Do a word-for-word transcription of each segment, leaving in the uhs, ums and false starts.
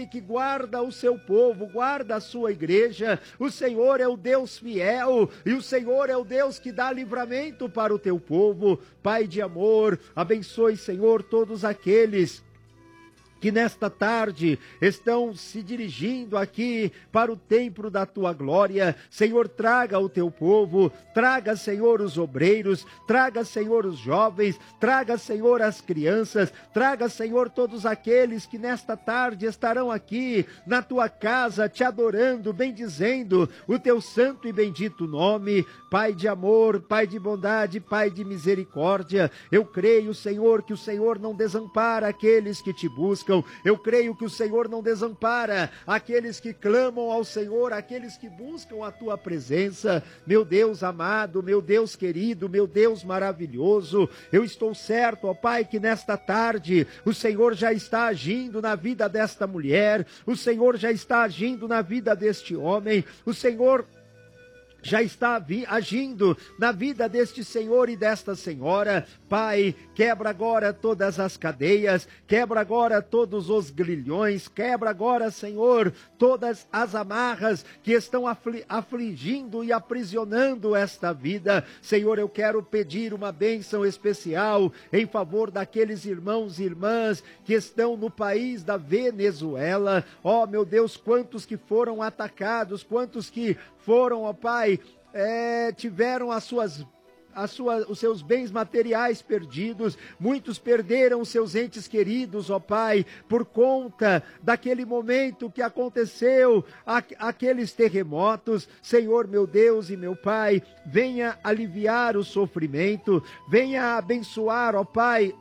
aquele que guarda o seu povo, guarda a sua igreja. O Senhor é o Deus fiel, e o Senhor é o Deus que dá livramento para o teu povo. Pai de amor, abençoe, Senhor, todos aqueles que nesta tarde estão se dirigindo aqui para o templo da tua glória. Senhor, traga o teu povo, traga, Senhor, os obreiros, traga, Senhor, os jovens, traga, Senhor, as crianças, traga, Senhor, todos aqueles que nesta tarde estarão aqui na tua casa, te adorando, bendizendo o teu santo e bendito nome. Pai de amor, Pai de bondade, Pai de misericórdia, eu creio, Senhor, que o Senhor não desampara aqueles que te buscam. Eu creio que o Senhor não desampara aqueles que clamam ao Senhor, aqueles que buscam a tua presença. Meu Deus amado, meu Deus querido, meu Deus maravilhoso, eu estou certo, ó Pai, que nesta tarde o Senhor já está agindo na vida desta mulher, o Senhor já está agindo na vida deste homem, o Senhor já está agindo na vida deste senhor e desta senhora. Pai, quebra agora todas as cadeias, quebra agora todos os grilhões, quebra agora, Senhor, todas as amarras que estão afli afligindo e aprisionando esta vida. Senhor, eu quero pedir uma bênção especial em favor daqueles irmãos e irmãs que estão no país da Venezuela. Ó, meu Deus, quantos que foram atacados, quantos que foram, ó Pai, é, tiveram as suas, as suas, os seus bens materiais perdidos, muitos perderam os seus entes queridos, ó Pai, por conta daquele momento que aconteceu, a, aqueles terremotos. Senhor, meu Deus e meu Pai, venha aliviar o sofrimento, venha abençoar, ó Pai,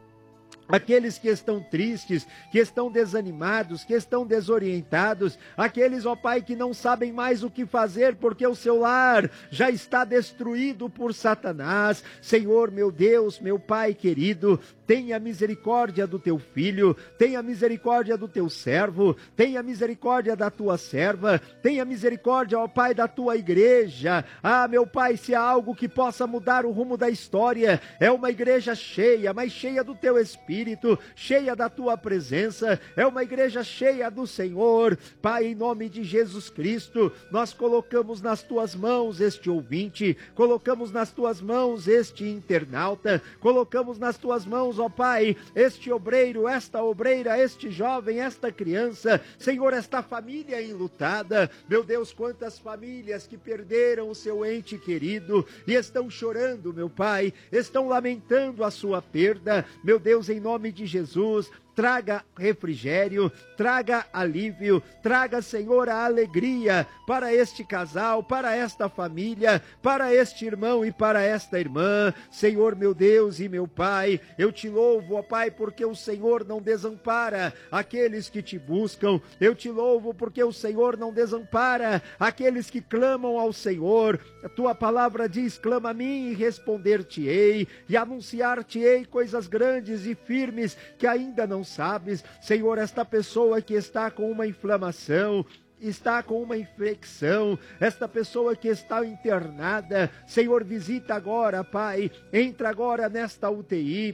aqueles que estão tristes, que estão desanimados, que estão desorientados, aqueles, ó Pai, que não sabem mais o que fazer porque o seu lar já está destruído por Satanás. Senhor, meu Deus, meu Pai querido, tenha misericórdia do teu filho, tenha misericórdia do teu servo, tenha misericórdia da tua serva, tenha misericórdia, ó Pai, da tua igreja. Ah, meu Pai, se há algo que possa mudar o rumo da história, é uma igreja cheia, mas cheia do teu Espírito, cheia da tua presença, é uma igreja cheia do Senhor. Pai, em nome de Jesus Cristo, nós colocamos nas tuas mãos este ouvinte, colocamos nas tuas mãos este internauta, colocamos nas tuas mãos, ó Pai, este obreiro, esta obreira, este jovem, esta criança, Senhor, esta família enlutada. Meu Deus, quantas famílias que perderam o seu ente querido e estão chorando, meu Pai, estão lamentando a sua perda. Meu Deus, em nome de Jesus, traga refrigério, traga alívio, traga, Senhor, a alegria para este casal, para esta família, para este irmão e para esta irmã. Senhor, meu Deus e meu Pai, eu te louvo, ó Pai, porque o Senhor não desampara aqueles que te buscam. Eu te louvo porque o Senhor não desampara aqueles que clamam ao Senhor. A tua palavra diz: clama a mim e responder-te-ei, e anunciar-te-ei coisas grandes e firmes que ainda não sabes. Senhor, esta pessoa que está com uma inflamação, está com uma infecção, esta pessoa que está internada, Senhor, visita agora, Pai, entra agora nesta U T I,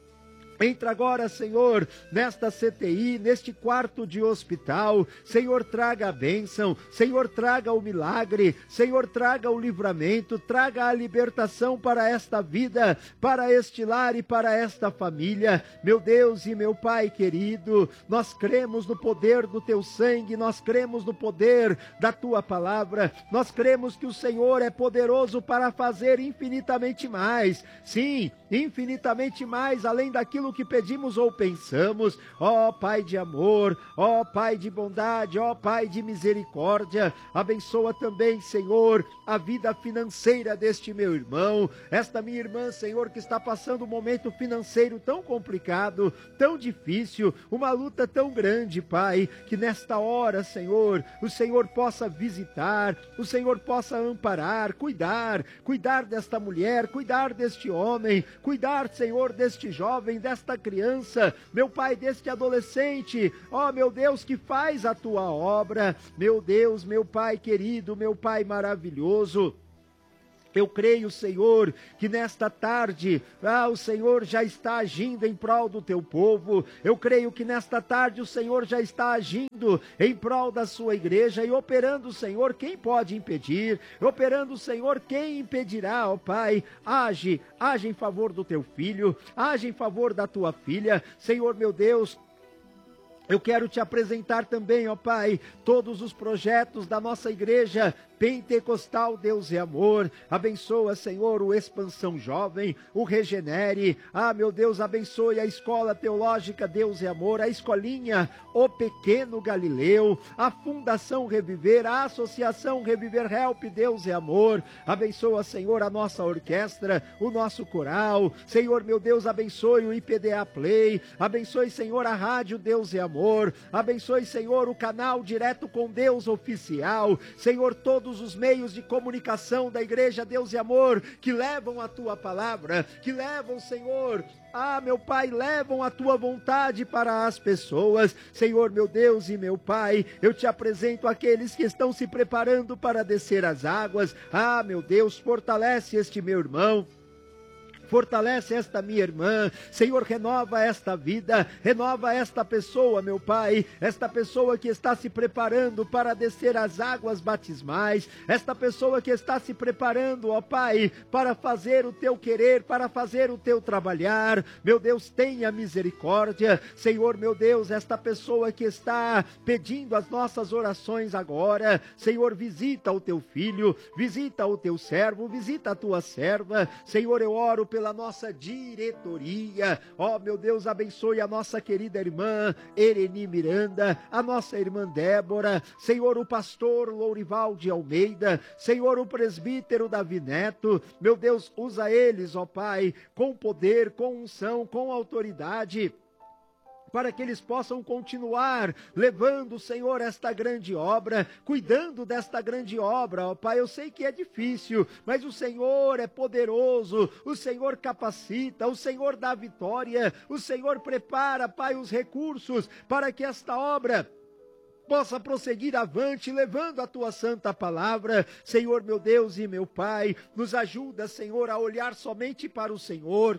entra agora, Senhor, nesta C T I, neste quarto de hospital. Senhor, traga a bênção, Senhor, traga o milagre, Senhor, traga o livramento, traga a libertação para esta vida, para este lar e para esta família. Meu Deus e meu Pai querido, nós cremos no poder do teu sangue, nós cremos no poder da tua palavra, nós cremos que o Senhor é poderoso para fazer infinitamente mais, sim, infinitamente mais, além daquilo que pedimos ou pensamos. Ó Pai de amor, ó Pai de bondade, ó Pai de misericórdia, abençoa também, Senhor, a vida financeira deste meu irmão, esta minha irmã, Senhor, que está passando um momento financeiro tão complicado, tão difícil, uma luta tão grande, Pai, que nesta hora, Senhor, o Senhor possa visitar, o Senhor possa amparar, cuidar, cuidar desta mulher, cuidar deste homem, cuidar, Senhor, deste jovem, desta criança, meu Pai, deste adolescente, ó meu Deus, que faz a tua obra. Meu Deus, meu Pai querido, meu Pai maravilhoso, Eu creio, Senhor, que nesta tarde, ah, o Senhor já está agindo em prol do teu povo. Eu creio que nesta tarde o Senhor já está agindo em prol da sua igreja e operando, Senhor, quem pode impedir? Operando, Senhor, quem impedirá, ó Pai? Age, age em favor do teu filho, age em favor da tua filha. Senhor, meu Deus, eu quero te apresentar também, ó Pai, todos os projetos da nossa igreja Pentecostal Deus e Amor. Abençoa, Senhor, o Expansão Jovem, o Regenere. Ah, meu Deus, abençoe a Escola Teológica Deus e Amor, a Escolinha O Pequeno Galileu, a Fundação Reviver, a Associação Reviver Help Deus e Amor. Abençoa, Senhor, a nossa orquestra, o nosso coral. Senhor, meu Deus, abençoe o I P D A Play. Abençoe, Senhor, a Rádio Deus e Amor. Abençoe, Senhor, o canal Direto com Deus Oficial. Senhor, todos os meios de comunicação da Igreja Deus e Amor, que levam a tua palavra, que levam, Senhor, ah, meu Pai, levam a tua vontade para as pessoas. Senhor, meu Deus e meu Pai, eu te apresento aqueles que estão se preparando para descer as águas. Ah, meu Deus, fortalece este meu irmão. Fortalece esta minha irmã, Senhor, renova esta vida, renova esta pessoa, meu Pai, esta pessoa que está se preparando para descer as águas batismais, esta pessoa que está se preparando, ó Pai, para fazer o teu querer, para fazer o teu trabalhar. Meu Deus, tenha misericórdia, Senhor, meu Deus, esta pessoa que está pedindo as nossas orações agora, Senhor, visita o teu filho, visita o teu servo, visita a tua serva. Senhor, eu oro pela pela nossa diretoria. Ó, meu Deus, abençoe a nossa querida irmã Ereni Miranda, a nossa irmã Débora, Senhor, o pastor Lourival de Almeida, Senhor, o presbítero Davi Neto. Meu Deus, usa eles, ó Pai, com poder, com unção, com autoridade, para que eles possam continuar levando, Senhor, esta grande obra, cuidando desta grande obra, ó Pai. Eu sei que é difícil, mas o Senhor é poderoso, o Senhor capacita, o Senhor dá vitória, o Senhor prepara, Pai, os recursos para que esta obra possa prosseguir avante, levando a tua santa palavra. Senhor, meu Deus e meu Pai, nos ajuda, Senhor, a olhar somente para o Senhor.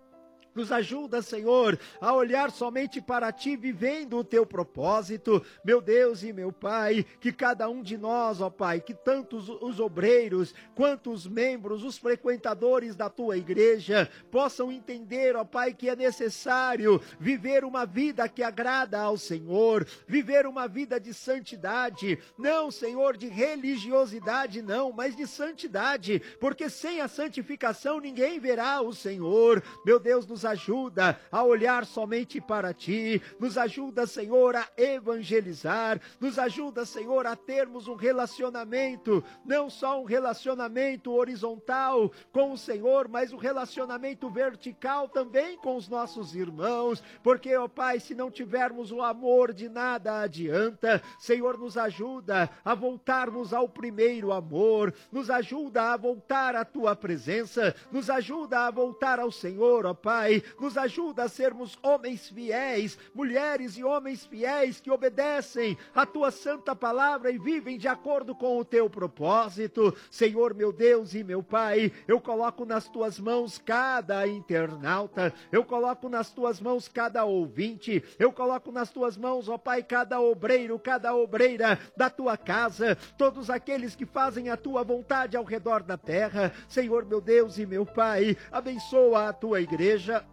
Nos ajuda, Senhor, a olhar somente para Ti, vivendo o Teu propósito. Meu Deus e meu Pai, que cada um de nós, ó Pai, que tanto os, os obreiros, quanto os membros, os frequentadores da Tua igreja, possam entender, ó Pai, que é necessário viver uma vida que agrada ao Senhor, viver uma vida de santidade, não, Senhor, de religiosidade, não, mas de santidade, porque sem a santificação ninguém verá o Senhor. Meu Deus, nos ajuda a olhar somente para Ti, nos ajuda, Senhor, a evangelizar, nos ajuda, Senhor, a termos um relacionamento, não só um relacionamento horizontal com o Senhor, mas um relacionamento vertical também com os nossos irmãos, porque, ó Pai, se não tivermos o amor, de nada adianta. Senhor, nos ajuda a voltarmos ao primeiro amor, nos ajuda a voltar à Tua presença, nos ajuda a voltar ao Senhor, ó Pai, nos ajuda a sermos homens fiéis, mulheres e homens fiéis que obedecem a Tua santa palavra e vivem de acordo com o Teu propósito. Senhor, meu Deus e meu Pai, eu coloco nas Tuas mãos cada internauta, eu coloco nas Tuas mãos cada ouvinte, eu coloco nas Tuas mãos, ó Pai, cada obreiro, cada obreira da Tua casa, todos aqueles que fazem a Tua vontade ao redor da terra. Senhor, meu Deus e meu Pai, abençoa a Tua igreja,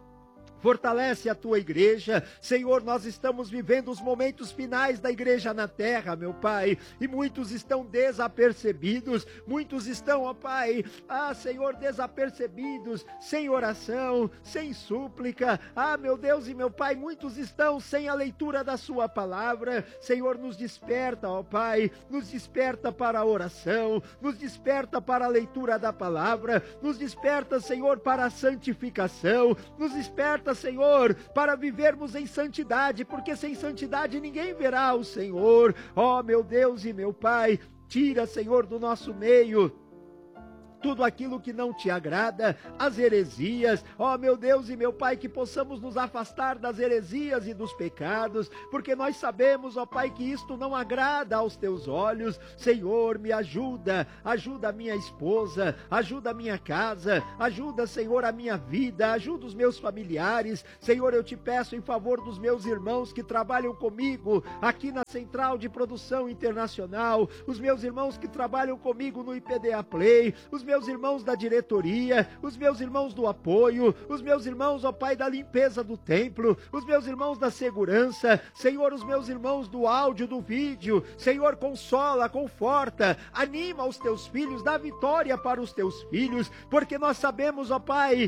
fortalece a Tua igreja. Senhor, nós estamos vivendo os momentos finais da igreja na terra, meu Pai, e muitos estão desapercebidos, muitos estão, ó Pai, ah, Senhor, desapercebidos, sem oração, sem súplica, ah, meu Deus e meu Pai, muitos estão sem a leitura da Sua palavra. Senhor, nos desperta, ó Pai, nos desperta para a oração, nos desperta para a leitura da palavra, nos desperta, Senhor, para a santificação, nos desperta, Senhor, para vivermos em santidade, porque sem santidade ninguém verá o Senhor. Ó, meu Deus e meu Pai, tira, Senhor, do nosso meio tudo aquilo que não te agrada, as heresias, ó meu Deus e meu Pai, que possamos nos afastar das heresias e dos pecados, porque nós sabemos, ó Pai, que isto não agrada aos teus olhos. Senhor, me ajuda, ajuda a minha esposa, ajuda a minha casa, ajuda, Senhor, a minha vida, ajuda os meus familiares. Senhor, eu te peço em favor dos meus irmãos que trabalham comigo aqui na Central de Produção Internacional, os meus irmãos que trabalham comigo no I P D A Play, os meus irmãos da diretoria, os meus irmãos do apoio, os meus irmãos, ó Pai, da limpeza do templo, os meus irmãos da segurança, Senhor, os meus irmãos do áudio, do vídeo. Senhor, consola, conforta, anima os teus filhos, dá vitória para os teus filhos, porque nós sabemos, ó Pai,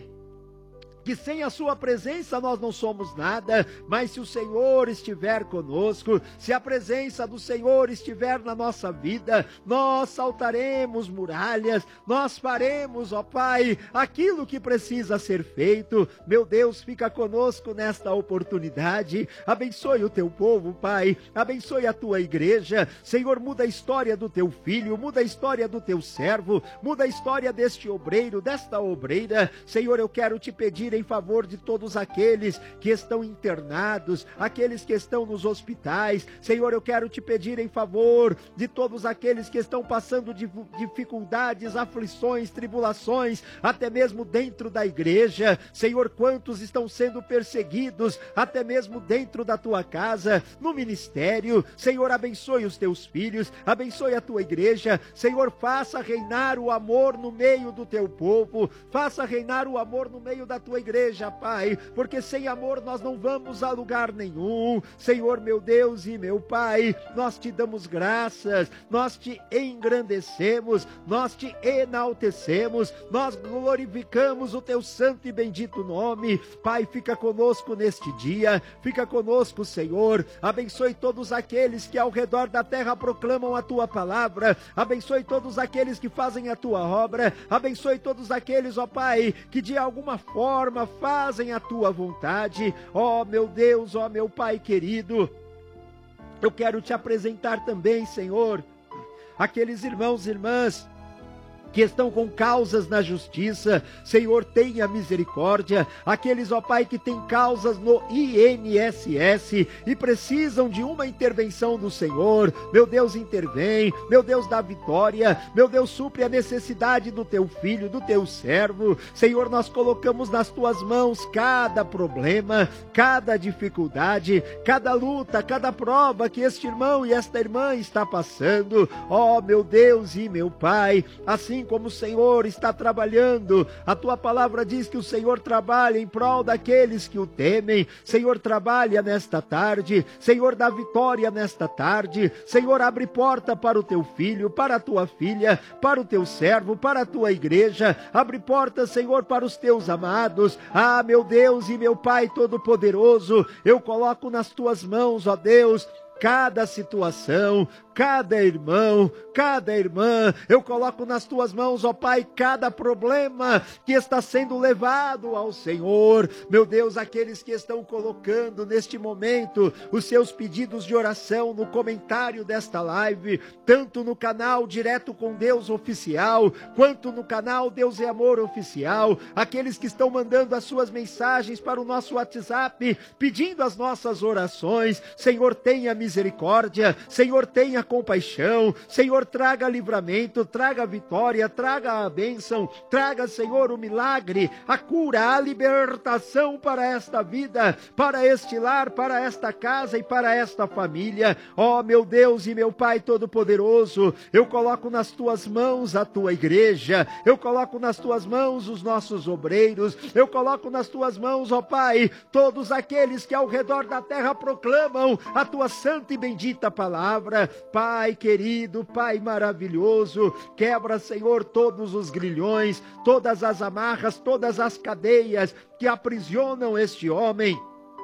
que sem a sua presença nós não somos nada, mas se o Senhor estiver conosco, se a presença do Senhor estiver na nossa vida, nós saltaremos muralhas, nós faremos, ó Pai, aquilo que precisa ser feito. Meu Deus, fica conosco nesta oportunidade, abençoe o teu povo, Pai, abençoe a tua igreja. Senhor, muda a história do teu filho, muda a história do teu servo, muda a história deste obreiro, desta obreira. Senhor, eu quero te pedir em favor de todos aqueles que estão internados, aqueles que estão nos hospitais. Senhor, eu quero te pedir em favor de todos aqueles que estão passando de dificuldades, aflições, tribulações, até mesmo dentro da igreja. Senhor, quantos estão sendo perseguidos, até mesmo dentro da tua casa, no ministério. Senhor, abençoe os teus filhos, abençoe a tua igreja. Senhor, faça reinar o amor no meio do teu povo, faça reinar o amor no meio da tua igreja. Igreja, Pai, porque sem amor nós não vamos a lugar nenhum. Senhor, meu Deus e meu Pai, nós te damos graças, nós te engrandecemos, nós te enaltecemos, nós glorificamos o teu santo e bendito nome. Pai, fica conosco neste dia, fica conosco, Senhor, abençoe todos aqueles que ao redor da terra proclamam a tua palavra, abençoe todos aqueles que fazem a tua obra, abençoe todos aqueles, ó Pai, que de alguma forma fazem a tua vontade. Ó meu Deus, ó meu Pai querido, eu quero te apresentar também, Senhor, aqueles irmãos e irmãs que estão com causas na justiça. Senhor, tenha misericórdia. Aqueles, ó Pai, que têm causas no I N S S e precisam de uma intervenção do Senhor. Meu Deus, intervém. Meu Deus, dá vitória. Meu Deus, supre a necessidade do teu filho, do teu servo. Senhor, nós colocamos nas tuas mãos cada problema, cada dificuldade, cada luta, cada prova que este irmão e esta irmã está passando. Ó meu Deus e meu Pai, assim como o Senhor está trabalhando, a tua palavra diz que o Senhor trabalha em prol daqueles que o temem. Senhor, trabalha nesta tarde. Senhor, dá vitória nesta tarde. Senhor, abre porta para o teu filho, para a tua filha, para o teu servo, para a tua igreja. Abre porta, Senhor, para os teus amados. Ah, meu Deus e meu Pai todo-poderoso, eu coloco nas tuas mãos, ó Deus, cada situação, cada irmão, cada irmã, eu coloco nas tuas mãos, ó Pai, cada problema que está sendo levado ao Senhor. Meu Deus, aqueles que estão colocando neste momento os seus pedidos de oração no comentário desta live, tanto no canal Direto com Deus Oficial, quanto no canal Deus é Amor Oficial, aqueles que estão mandando as suas mensagens para o nosso WhatsApp, pedindo as nossas orações. Senhor, tenha misericórdia, Senhor, tenha compaixão, Senhor, traga livramento, traga vitória, traga a bênção, traga, Senhor, o milagre, a cura, a libertação para esta vida, para este lar, para esta casa e para esta família. Ó meu Deus e meu Pai todo-poderoso, eu coloco nas tuas mãos a tua igreja, eu coloco nas tuas mãos os nossos obreiros, eu coloco nas tuas mãos, ó Pai, todos aqueles que ao redor da terra proclamam a tua santa e bendita palavra. Pai querido, Pai maravilhoso, quebra, Senhor, todos os grilhões, todas as amarras, todas as cadeias que aprisionam este homem.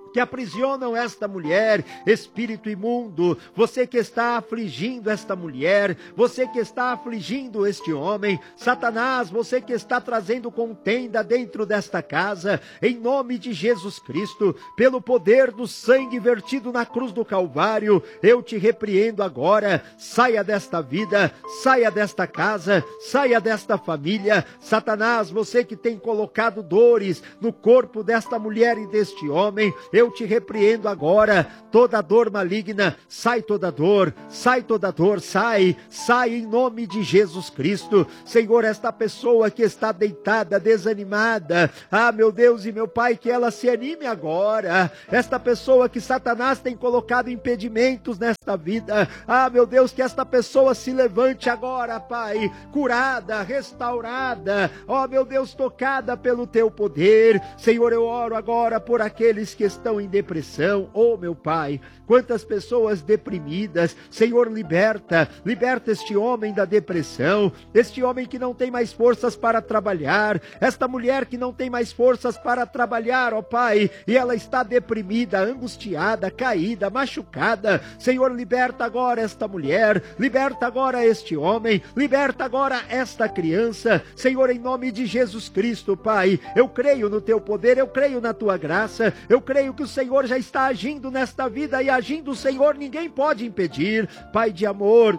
que aprisionam esta mulher, espírito imundo, você que está afligindo esta mulher, você que está afligindo este homem, Satanás, você que está trazendo contenda dentro desta casa, em nome de Jesus Cristo, pelo poder do sangue vertido na cruz do Calvário, eu te repreendo agora, saia desta vida, saia desta casa, saia desta família, Satanás, você que tem colocado dores no corpo desta mulher e deste homem, eu te repreendo agora, toda dor maligna, sai toda dor, sai toda dor, sai, sai em nome de Jesus Cristo. Senhor, esta pessoa que está deitada, desanimada, ah, meu Deus e meu Pai, que ela se anime agora, esta pessoa que Satanás tem colocado impedimentos nesta vida, ah, meu Deus, que esta pessoa se levante agora, Pai, curada, restaurada, ó, meu Deus, tocada pelo teu poder. Senhor, eu oro agora por aqueles que estão em depressão, oh meu Pai, quantas pessoas deprimidas, Senhor, liberta, liberta este homem da depressão, este homem que não tem mais forças para trabalhar, esta mulher que não tem mais forças para trabalhar, ó Pai, e ela está deprimida, angustiada, caída, machucada. Senhor, liberta agora esta mulher, liberta agora este homem, liberta agora esta criança, Senhor, em nome de Jesus Cristo, Pai, eu creio no teu poder, eu creio na tua graça, eu creio que o Senhor já está agindo nesta vida, e agindo o Senhor ninguém pode impedir. Pai de amor,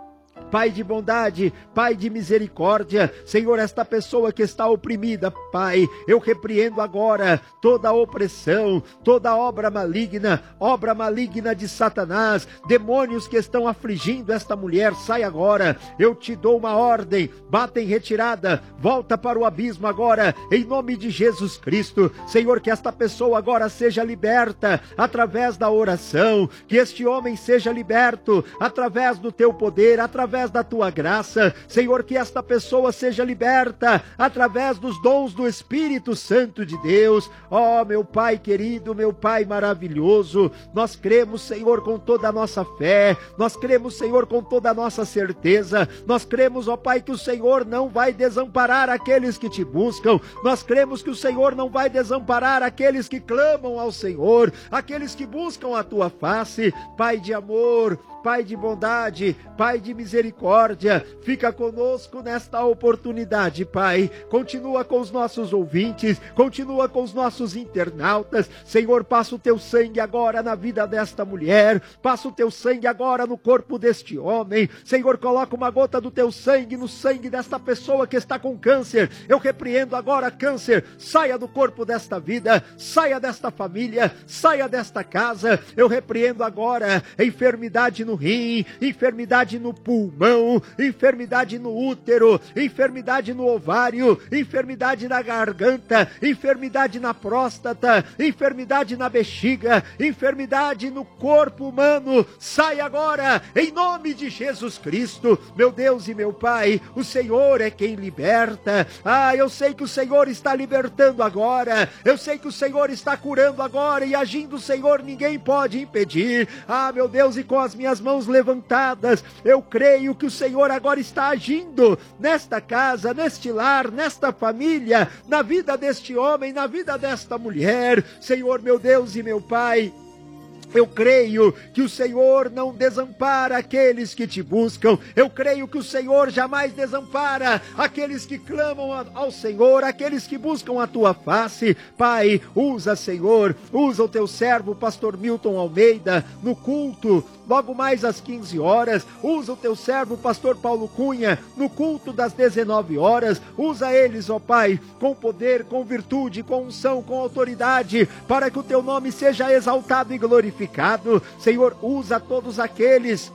Pai de bondade, Pai de misericórdia, Senhor, esta pessoa que está oprimida, Pai, eu repreendo agora toda a opressão, toda obra maligna, obra maligna de Satanás, demônios que estão afligindo esta mulher, sai agora, eu te dou uma ordem, bata em retirada, volta para o abismo agora, em nome de Jesus Cristo. Senhor, que esta pessoa agora seja liberta através da oração, que este homem seja liberto através do teu poder, através através da tua graça, Senhor, que esta pessoa seja liberta através dos dons do Espírito Santo de Deus. Ó, meu Pai querido, meu Pai maravilhoso, nós cremos, Senhor, com toda a nossa fé, nós cremos, Senhor, com toda a nossa certeza, nós cremos, ó Pai, que o Senhor não vai desamparar aqueles que te buscam, nós cremos que o Senhor não vai desamparar aqueles que clamam ao Senhor, aqueles que buscam a tua face. Pai de amor, Pai de bondade, Pai de misericórdia, fica conosco nesta oportunidade, Pai. Continua com os nossos ouvintes, continua com os nossos internautas. Senhor, passa o teu sangue agora na vida desta mulher, passa o teu sangue agora no corpo deste homem. Senhor, coloca uma gota do teu sangue no sangue desta pessoa que está com câncer. Eu repreendo agora câncer, saia do corpo desta vida, saia desta família, saia desta casa. Eu repreendo agora a enfermidade no rim, enfermidade no pulmão, enfermidade no útero, enfermidade no ovário, enfermidade na garganta, enfermidade na próstata, enfermidade na bexiga, enfermidade no corpo humano. Sai agora, em nome de Jesus Cristo. Meu Deus e meu Pai, o Senhor é quem liberta. Ah, eu sei que o Senhor está libertando agora, eu sei que o Senhor está curando agora, e agindo o Senhor ninguém pode impedir. Ah, meu Deus, e com as minhas mãos levantadas, eu creio que o Senhor agora está agindo nesta casa, neste lar, nesta família, na vida deste homem, na vida desta mulher. Senhor, meu Deus e meu Pai, eu creio que o Senhor não desampara aqueles que te buscam. Eu creio que o Senhor jamais desampara aqueles que clamam ao Senhor, aqueles que buscam a tua face. Pai, usa, Senhor, usa o teu servo, pastor Milton Almeida, no culto, logo mais às quinze horas. Usa o teu servo, pastor Paulo Cunha, no culto das dezenove horas. Usa eles, ó Pai, com poder, com virtude, com unção, com autoridade, para que o teu nome seja exaltado e glorificado. Senhor, usa todos aqueles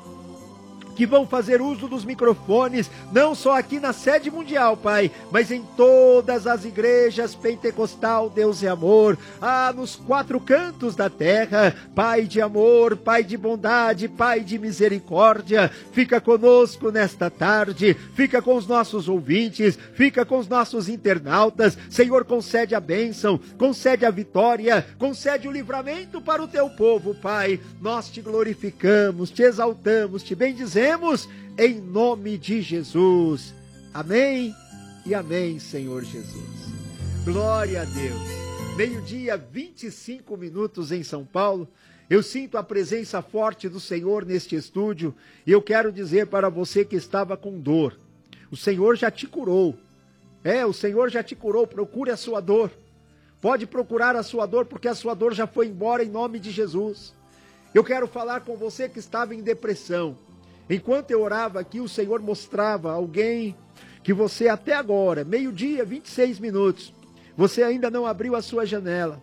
que vão fazer uso dos microfones, não só aqui na sede mundial, Pai, mas em todas as igrejas pentecostal, Deus é amor, ah, nos quatro cantos da terra. Pai de amor, Pai de bondade, Pai de misericórdia, fica conosco nesta tarde, fica com os nossos ouvintes, fica com os nossos internautas. Senhor, concede a bênção, concede a vitória, concede o livramento para o teu povo, Pai. Nós te glorificamos, te exaltamos, te bendizemos, em nome de Jesus. Amém e amém, Senhor Jesus. Glória a Deus. Meio-dia, vinte e cinco minutos em São Paulo. Eu sinto a presença forte do Senhor neste estúdio e eu quero dizer para você que estava com dor, o Senhor já te curou. É, o Senhor já te curou, procure a sua dor. Pode procurar a sua dor, porque a sua dor já foi embora em nome de Jesus. Eu quero falar com você que estava em depressão. Enquanto eu orava aqui, o Senhor mostrava alguém que você até agora, meio-dia, vinte e seis minutos, você ainda não abriu a sua janela.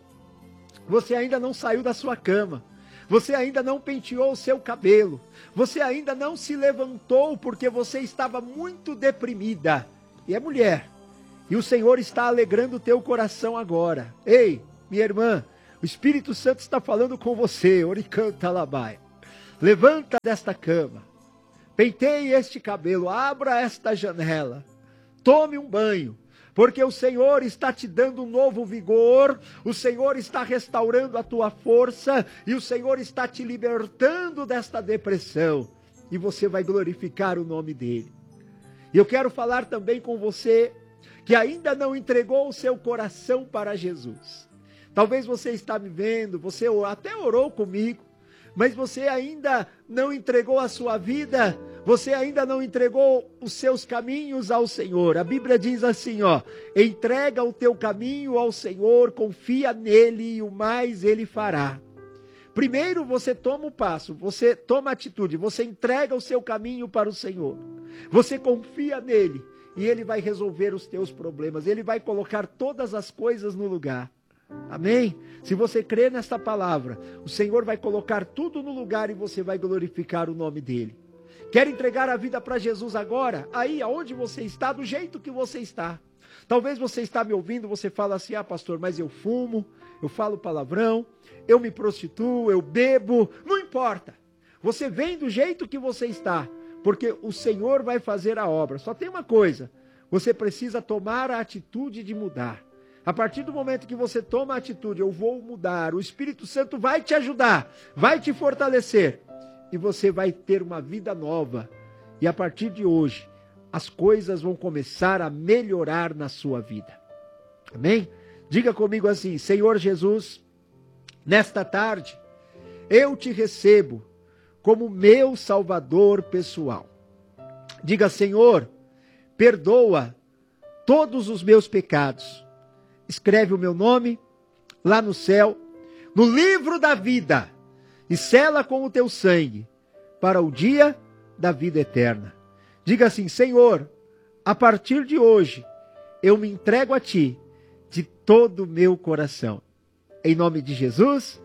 Você ainda não saiu da sua cama. Você ainda não penteou o seu cabelo. Você ainda não se levantou porque você estava muito deprimida. E é mulher. E o Senhor está alegrando o teu coração agora. Ei, minha irmã, o Espírito Santo está falando com você. Oricanta Labai. Levanta desta cama. Penteie este cabelo. Abra esta janela. Tome um banho. Porque o Senhor está te dando um novo vigor, o Senhor está restaurando a tua força, e o Senhor está te libertando desta depressão, e você vai glorificar o nome dEle. E eu quero falar também com você, que ainda não entregou o seu coração para Jesus. Talvez você está me vendo, você até orou comigo, mas você ainda não entregou a sua vida, você ainda não entregou os seus caminhos ao Senhor. A Bíblia diz assim, ó, entrega o teu caminho ao Senhor, confia nele e o mais ele fará. Primeiro você toma o passo, você toma a atitude, você entrega o seu caminho para o Senhor. Você confia nele e ele vai resolver os teus problemas, ele vai colocar todas as coisas no lugar. Amém? Se você crê nesta palavra, o Senhor vai colocar tudo no lugar e você vai glorificar o nome dele. Quer entregar a vida para Jesus agora? Aí, aonde você está, do jeito que você está. Talvez você está me ouvindo, você fala assim, ah pastor, mas eu fumo, eu falo palavrão, eu me prostituo, eu bebo, não importa. Você vem do jeito que você está, porque o Senhor vai fazer a obra. Só tem uma coisa, você precisa tomar a atitude de mudar. A partir do momento que você toma a atitude, eu vou mudar, o Espírito Santo vai te ajudar, vai te fortalecer. E você vai ter uma vida nova. E a partir de hoje, as coisas vão começar a melhorar na sua vida. Amém? Diga comigo assim, Senhor Jesus, nesta tarde, eu te recebo como meu Salvador pessoal. Diga, Senhor, perdoa todos os meus pecados. Escreve o meu nome lá no céu, no livro da vida, e sela com o teu sangue, para o dia da vida eterna. Diga assim, Senhor, a partir de hoje, eu me entrego a ti, de todo o meu coração. Em nome de Jesus,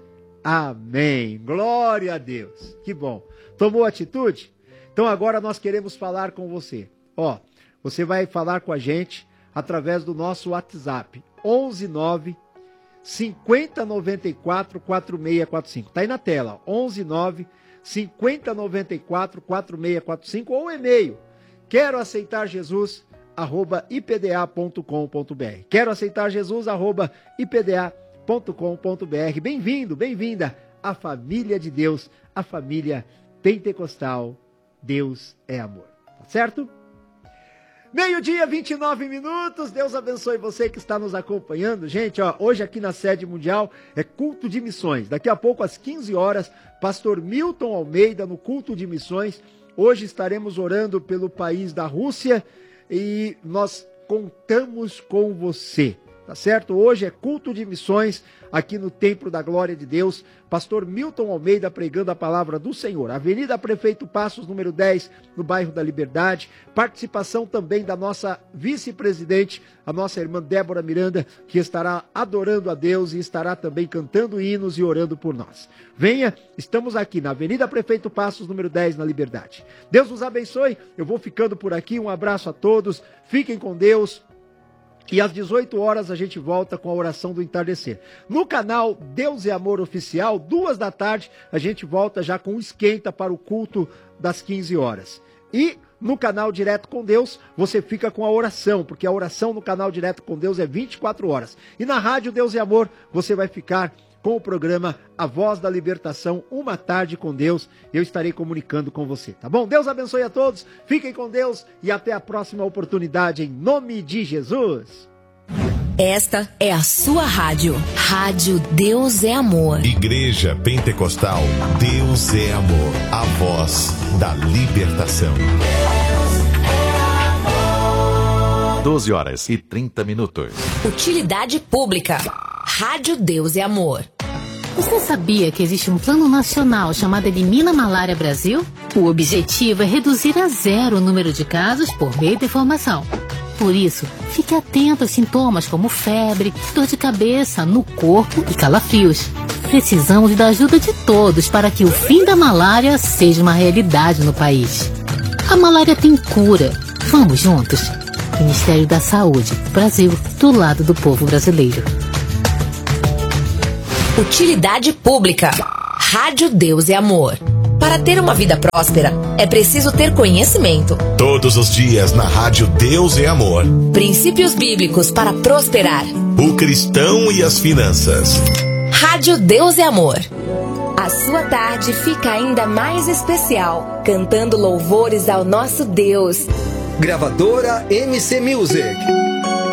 amém. Glória a Deus. Que bom. Tomou atitude? Então agora nós queremos falar com você. Ó, você vai falar com a gente através do nosso WhatsApp, onze nove, cinquenta, noventa e quatro, quarenta e seis quarenta e cinco. Está aí na tela, onze nove, cinquenta, noventa e quatro, quarenta e seis quarenta e cinco, ou e-mail, quero aceitar Jesus, arroba i p d a ponto com ponto b r. Quero aceitar Jesus, arroba i p d a ponto com ponto b r. Bem-vindo, bem-vinda à família de Deus, a família pentecostal. Deus é amor. Tá certo? Meio-dia, vinte e nove minutos, Deus abençoe você que está nos acompanhando. Gente, ó, hoje aqui na sede mundial é culto de missões. Daqui a pouco, às quinze horas, pastor Milton Almeida no culto de missões. Hoje estaremos orando pelo país da Rússia e nós contamos com você. Tá certo? Hoje é culto de missões aqui no Templo da Glória de Deus. Pastor Milton Almeida pregando a palavra do Senhor. Avenida Prefeito Passos, número dez, no bairro da Liberdade. Participação também da nossa vice-presidente, a nossa irmã Débora Miranda, que estará adorando a Deus e estará também cantando hinos e orando por nós. Venha, estamos aqui na Avenida Prefeito Passos, número dez, na Liberdade. Deus nos abençoe. Eu vou ficando por aqui. Um abraço a todos. Fiquem com Deus. E às dezoito horas a gente volta com a oração do entardecer. No canal Deus é Amor Oficial, duas da tarde, a gente volta já com o esquenta para o culto das quinze horas. E no canal Direto com Deus, você fica com a oração, porque a oração no canal Direto com Deus é vinte e quatro horas. E na rádio Deus é Amor, você vai ficar com o programa A Voz da Libertação, uma tarde com Deus. Eu estarei comunicando com você, tá bom? Deus abençoe a todos, fiquem com Deus e até a próxima oportunidade, em nome de Jesus. Esta é a sua rádio. Rádio Deus é Amor. Igreja Pentecostal Deus é Amor. A voz da libertação. doze horas e trinta minutos. Utilidade pública. Rádio Deus é Amor. Você sabia que existe um plano nacional chamado Elimina Malária Brasil? O objetivo é reduzir a zero o número de casos por meio da informação. Por isso, fique atento aos sintomas como febre, dor de cabeça, no corpo e calafrios. Precisamos da ajuda de todos para que o fim da malária seja uma realidade no país. A malária tem cura. Vamos juntos? Ministério da Saúde, Brasil, do lado do povo brasileiro. Utilidade pública. Rádio Deus é Amor. Para ter uma vida próspera, é preciso ter conhecimento. Todos os dias na Rádio Deus é Amor. Princípios bíblicos para prosperar. O cristão e as finanças. Rádio Deus é Amor. A sua tarde fica ainda mais especial, cantando louvores ao nosso Deus. Gravadora M C Music.